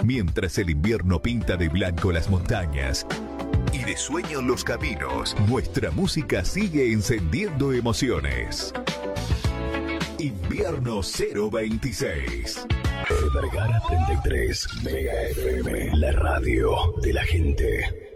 Mientras el invierno pinta de blanco las montañas y de sueño los caminos, nuestra música sigue encendiendo emociones. Invierno 026. Vergara 33, Mega FM, la radio de la gente.